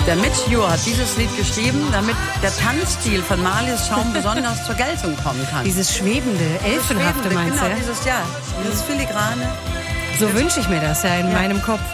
Der Mitch Ure hat dieses Lied geschrieben, damit der Tanzstil von Marlies Schaum besonders zur Geltung kommen kann. Dieses schwebende, elfenhafte, meinst du? Genau, dieses Filigrane. So wünsche ich mir das ja in meinem Kopf.